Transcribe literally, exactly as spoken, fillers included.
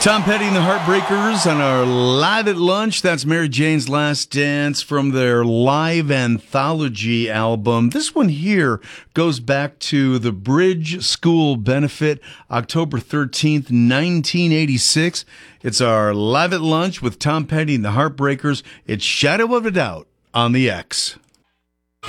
Tom Petty and the Heartbreakers on our Live at Lunch. That's Mary Jane's Last Dance from their live anthology album. This one here goes back to the Bridge School Benefit, October thirteenth, nineteen eighty-six. It's our Live at Lunch with Tom Petty and the Heartbreakers. It's Shadow of a Doubt on the X.